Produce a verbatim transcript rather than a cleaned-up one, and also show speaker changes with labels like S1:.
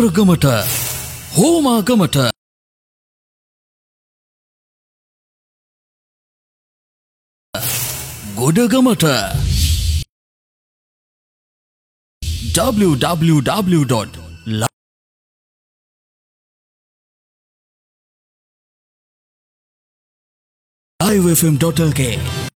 S1: හොරගමට හෝමාගමට ගොඩගමට w w w dot live f m dot l k